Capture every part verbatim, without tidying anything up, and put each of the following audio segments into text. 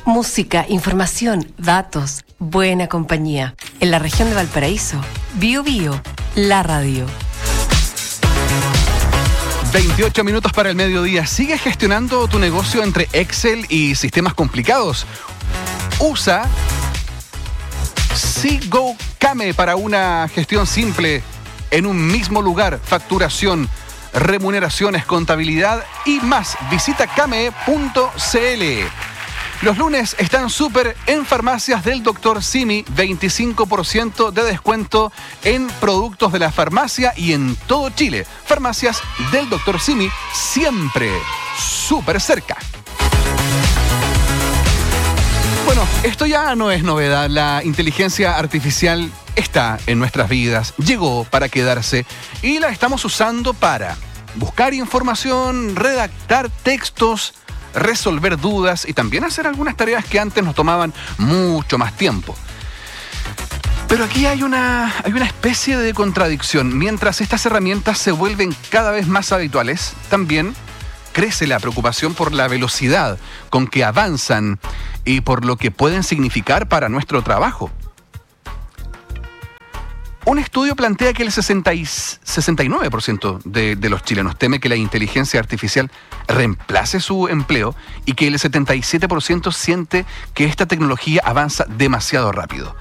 Música, información, datos, buena compañía. En la región de Valparaíso, Bio Bio, la radio. veintiocho minutos para el mediodía. ¿Sigues gestionando tu negocio entre Excel y sistemas complicados? Usa SeaGoCame para una gestión simple en un mismo lugar. Facturación, remuneraciones, contabilidad y más. Visita came punto cl. Los lunes están súper en farmacias del doctor Simi. veinticinco por ciento de descuento en productos de la farmacia y en todo Chile. Farmacias del doctor Simi, siempre súper cerca. Bueno, esto ya no es novedad. La inteligencia artificial está en nuestras vidas, llegó para quedarse y la estamos usando para buscar información, redactar textos, resolver dudas y también hacer algunas tareas que antes nos tomaban mucho más tiempo. Pero aquí hay una, hay una especie de contradicción. Mientras estas herramientas se vuelven cada vez más habituales, también crece la preocupación por la velocidad con que avanzan y por lo que pueden significar para nuestro trabajo. Un estudio plantea que el sesenta y nueve por ciento de, de los chilenos teme que la inteligencia artificial reemplace su empleo y que el setenta y siete por ciento siente que esta tecnología avanza demasiado rápido.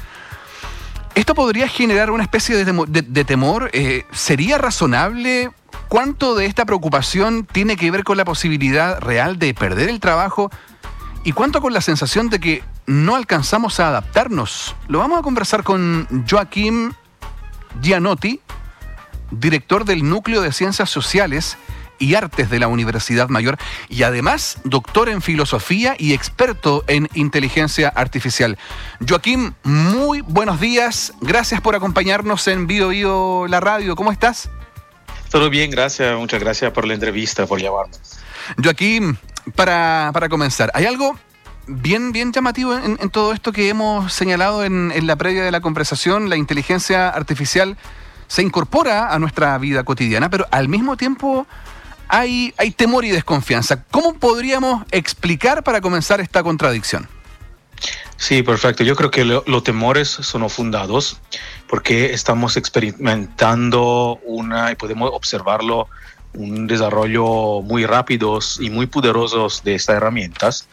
Esto podría generar una especie de, temo, de, de temor. Eh, ¿Sería razonable? ¿Cuánto de esta preocupación tiene que ver con la posibilidad real de perder el trabajo? ¿Y cuánto con la sensación de que no alcanzamos a adaptarnos? Lo vamos a conversar con Joaquín Gianotti, director del Núcleo de Ciencias Sociales y Artes de la Universidad Mayor y además doctor en filosofía y experto en inteligencia artificial. Joaquín, muy buenos días. Gracias por acompañarnos en Bio Bio, la radio. ¿Cómo estás? Todo bien, gracias. Muchas gracias por la entrevista, por llamarnos. Joaquín, para, para comenzar, hay algo bien, bien llamativo en, en todo esto que hemos señalado en, en la previa de la conversación. La inteligencia artificial se incorpora a nuestra vida cotidiana, pero al mismo tiempo hay, hay temor y desconfianza. ¿Cómo podríamos explicar para comenzar esta contradicción? Sí, perfecto. Yo creo que lo, los temores son fundados porque estamos experimentando una, y podemos observarlo, un desarrollo muy rápido y muy poderoso de estas herramientas.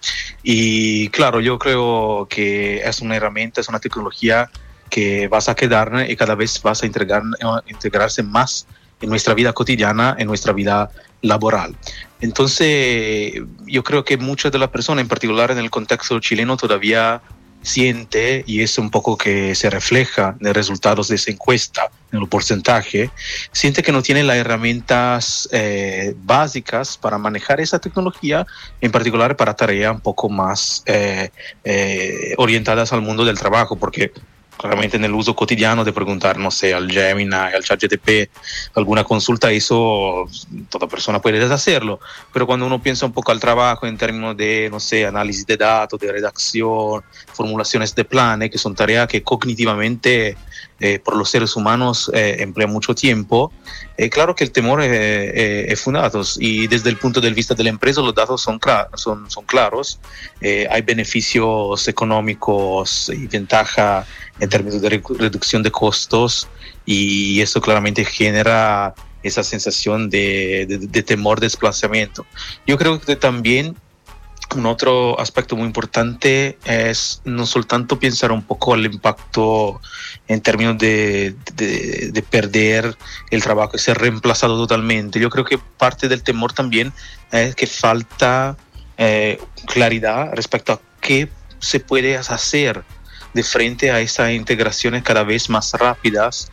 Y claro, yo creo que es una herramienta, es una tecnología que vas a quedar y cada vez vas a integrar, integrarse más en nuestra vida cotidiana, en nuestra vida laboral. Entonces, yo creo que muchas de las personas, en particular en el contexto chileno, todavía siente, y es un poco que se refleja en los resultados de esa encuesta, en el porcentaje, siente que no tiene las herramientas eh, básicas para manejar esa tecnología, en particular para tareas un poco más eh, eh, orientadas al mundo del trabajo, porque claramente en el uso cotidiano de preguntar, no sé, al Gemini, al ChatGPT, alguna consulta, eso toda persona puede hacerlo. Pero cuando uno piensa un poco al trabajo en términos de, no sé, análisis de datos, de redacción, formulaciones de planes, que son tareas que cognitivamente eh, por los seres humanos eh, emplean mucho tiempo, eh, claro que el temor eh, eh, es fundado. Y desde el punto de vista de la empresa, los datos son, clar- son, son claros. Eh, hay beneficios económicos y ventaja en términos de reducción de costos, y eso claramente genera esa sensación de, de, de temor, de desplazamiento. Yo creo que también un otro aspecto muy importante es no soltanto pensar un poco el impacto en términos de, de, de perder el trabajo y ser reemplazado totalmente. Yo creo que parte del temor también es que falta eh, claridad respecto a qué se puede hacer de frente a esas integraciones cada vez más rápidas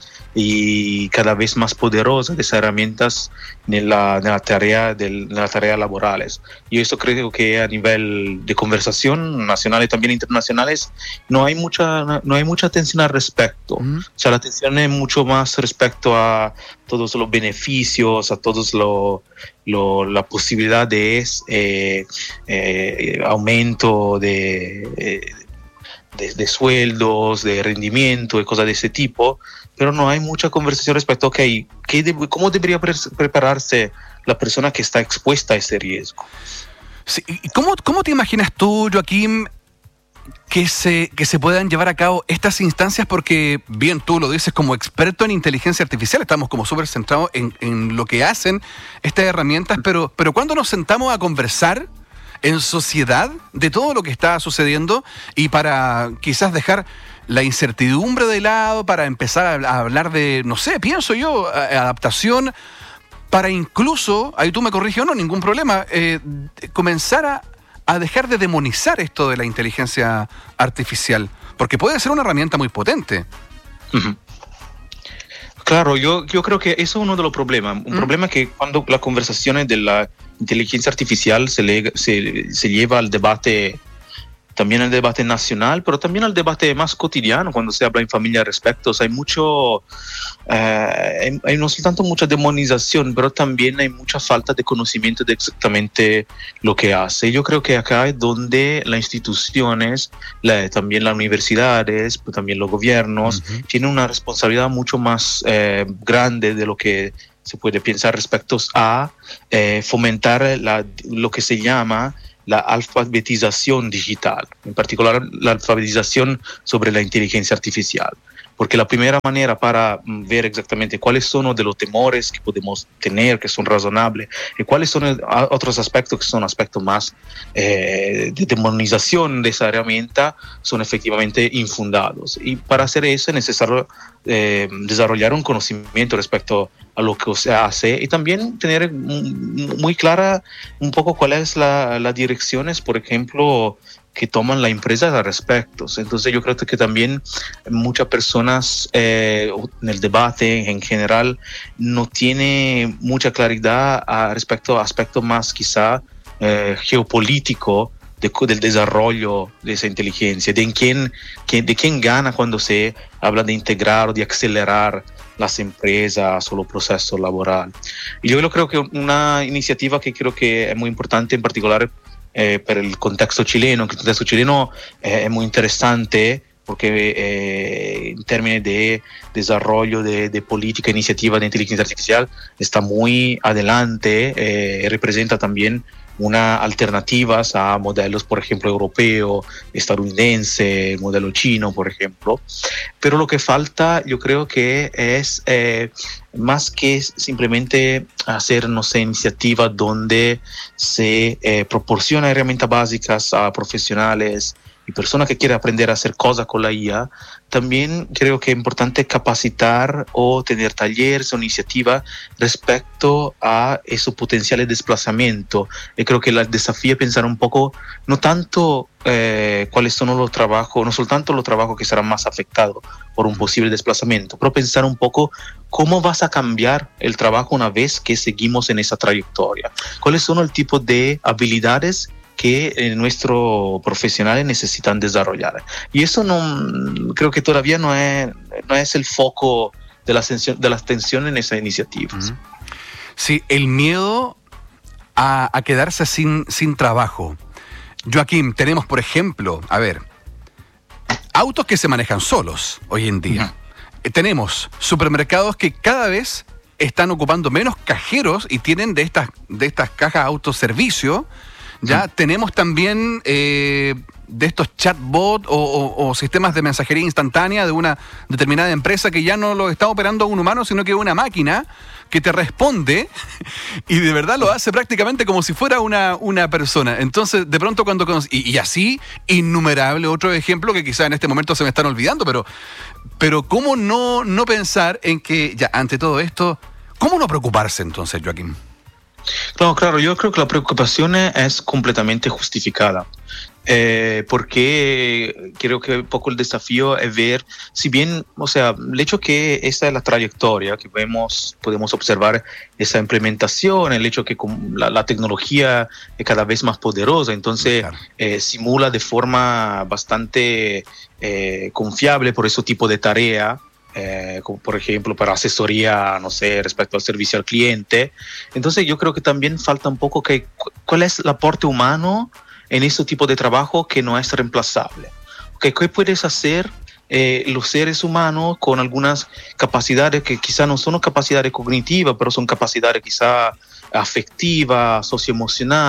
y cada vez más poderosas de esas herramientas en la, en la tarea del, en las tareas laborales. Y esto creo que a nivel de conversación nacional y también internacionales no hay mucha no hay mucha atención al respecto. Mm. O sea, la atención es mucho más respecto a todos los beneficios, a todos los Lo, la posibilidad de eh, eh, aumento de, eh, de, de sueldos, de rendimiento y cosas de ese tipo, pero no hay mucha conversación respecto a okay, ¿qué de, cómo debería pre- prepararse la persona que está expuesta a ese riesgo. Sí, ¿cómo, ¿Cómo te imaginas tú, Joaquín, que se, que se puedan llevar a cabo estas instancias? Porque, bien, tú lo dices como experto en inteligencia artificial, estamos como súper centrados en, en lo que hacen estas herramientas, pero, pero ¿cuándo nos sentamos a conversar en sociedad de todo lo que está sucediendo y para quizás dejar la incertidumbre de lado, para empezar a hablar de, no sé, pienso yo, adaptación, para incluso, ahí tú me corriges o no, ningún problema, eh, comenzar a a dejar de demonizar esto de la inteligencia artificial, porque puede ser una herramienta muy potente. Uh-huh. Claro, yo, yo creo que eso es uno de los problemas. Un ¿Mm? problema es que cuando las conversaciones de la inteligencia artificial se, le, se, se lleva al debate, también al debate nacional, pero también al debate más cotidiano, cuando se habla en familia respecto. O sea, hay mucho, eh, hay, hay no tanto mucha demonización, pero también hay mucha falta de conocimiento de exactamente lo que hace. Yo creo que acá es donde las instituciones, la, también las universidades, pero también los gobiernos, uh-huh. tienen una responsabilidad mucho más eh, grande de lo que se puede pensar respecto a eh, fomentar la, lo que se llama la alfabetización digital, en particular la alfabetización sobre la inteligencia artificial. Porque la primera manera para ver exactamente cuáles son los de los temores que podemos tener, que son razonables, y cuáles son el, otros aspectos que son aspectos más eh, de demonización de esa herramienta, son efectivamente infundados. Y para hacer eso es necesario eh, desarrollar un conocimiento respecto a lo que se hace y también tener muy clara un poco cuáles son la, las direcciones, por ejemplo, que toman la empresa al respecto. Entonces yo creo que también muchas personas eh, en el debate en general no tienen mucha claridad a respecto a aspectos más quizá eh, geopolítico de, del desarrollo de esa inteligencia, de quién, que, de quién gana cuando se habla de integrar o de acelerar las empresas o los procesos laborales. Y yo creo que una iniciativa que creo que es muy importante en particular Eh, per il contesto chileno, que el contexto chileno eh, es muy interesante porque eh, en términos de desarrollo de, de política e iniciativa de inteligencia artificial está muy adelante, eh, representa también unas alternativas a modelos, por ejemplo, europeo, estadounidense, el modelo chino, por ejemplo. Pero lo que falta, yo creo que es eh, más que simplemente hacer, no sé, iniciativas donde se eh, proporciona herramientas básicas a profesionales y personas que quieren aprender a hacer cosas con la I A. También creo que es importante capacitar o tener talleres o iniciativas respecto a esos potenciales desplazamientos. Y creo que el desafío es pensar un poco, no tanto eh, cuáles son los trabajos, no soltanto los trabajos que serán más afectados por un posible desplazamiento, pero pensar un poco cómo vas a cambiar el trabajo una vez que seguimos en esa trayectoria. ¿Cuáles son el tipo de habilidades que eh, nuestros profesionales necesitan desarrollar? Y eso no, creo que todavía no es, no es el foco de la atención, de la atención en esas iniciativas. Sí, el miedo a, a quedarse sin, sin trabajo. Joaquín, tenemos, por ejemplo, a ver, autos que se manejan solos hoy en día. Uh-huh. Tenemos supermercados que cada vez están ocupando menos cajeros y tienen de estas, de estas cajas autoservicio. Ya sí. Tenemos también eh, de estos chatbots o, o, o sistemas de mensajería instantánea de una determinada empresa que ya no lo está operando un humano, sino que una máquina que te responde y de verdad lo hace prácticamente como si fuera una, una persona. Entonces, de pronto cuando... Y, y así, innumerable otro ejemplo que quizá en este momento se me están olvidando, pero, pero ¿cómo no, no pensar en que, ya, ante todo esto, cómo no preocuparse entonces, Joaquín? Claro, claro, yo creo que la preocupación es completamente justificada, eh, porque creo que un poco el desafío es ver, si bien, o sea, el hecho que esta es la trayectoria que vemos, podemos observar esa implementación, el hecho que la, la tecnología es cada vez más poderosa, entonces claro. eh, simula de forma bastante eh, confiable por ese tipo de tarea. Eh, como por ejemplo para asesoría, no sé, respecto al servicio al cliente. Entonces yo creo que también falta un poco que cuál es el aporte humano en este tipo de trabajo que no es reemplazable. Okay, ¿qué puedes hacer eh, los seres humanos con algunas capacidades que quizá no son capacidades cognitivas, pero son capacidades quizá afectivas, socioemocional,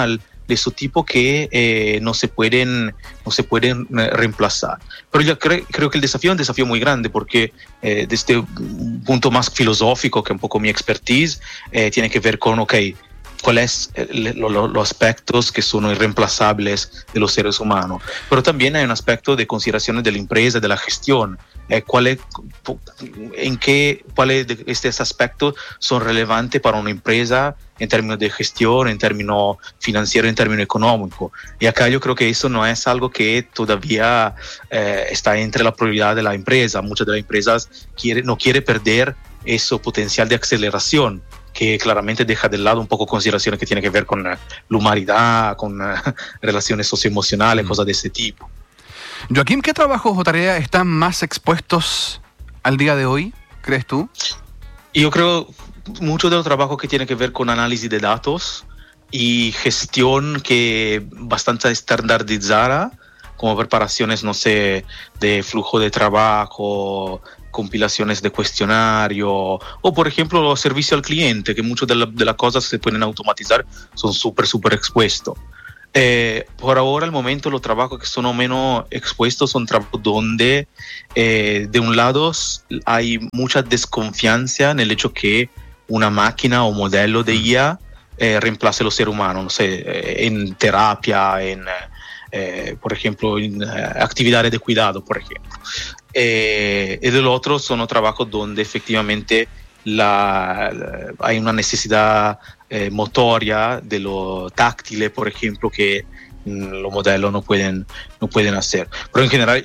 de su tipo que eh, no se pueden, no se pueden eh, reemplazar. Pero yo cre- creo que el desafío es un desafío muy grande porque eh, desde un punto más filosófico, que es un poco mi expertise, eh, tiene que ver con, ok, cuáles son lo, los aspectos que son irreemplazables de los seres humanos. Pero también hay un aspecto de consideraciones de la empresa, de la gestión. Eh, ¿cuál es, en qué, cuáles de estos aspectos son relevantes para una empresa en términos de gestión, en términos financieros, en términos económicos? Y acá yo creo que eso no es algo que todavía eh, está entre la prioridad de la empresa. Muchas de las empresas quiere, no quieren perder ese potencial de aceleración, que claramente deja de lado un poco consideraciones que tienen que ver con uh, la humanidad, con uh, relaciones socioemocionales, mm. cosas de ese tipo. Joaquín, ¿qué trabajos o tareas están más expuestos al día de hoy, crees tú? Yo creo mucho de los trabajos que tienen que ver con análisis de datos y gestión que bastante estandarizada, como preparaciones, no sé, de flujo de trabajo, compilaciones de cuestionario, o por ejemplo los servicios al cliente, que muchas de, la, de las cosas se pueden automatizar, son súper, súper expuestos. Eh, por ahora, al momento, los trabajos que son menos expuestos son trabajos donde, eh, de un lado, hay mucha desconfianza en el hecho que una máquina o modelo de I A eh, reemplace a los seres humanos, no sé, eh, en terapia, en, eh, por ejemplo, en eh, actividades de cuidado, por ejemplo. Eh, y del otro son los trabajos donde efectivamente la, la, hay una necesidad eh, motoria de lo táctil, por ejemplo, que mmm, los modelos no pueden, no pueden hacer. Pero en general